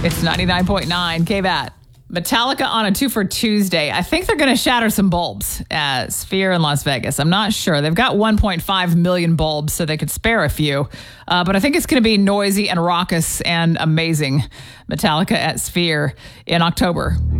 It's 99.9 KVAT. Metallica on a 2 for Tuesday. I think they're going to shatter some bulbs at Sphere in Las Vegas. I'm not sure. They've got 1.5 million bulbs, so they could spare a few. But I think it's going to be noisy and raucous and amazing. Metallica at Sphere in October.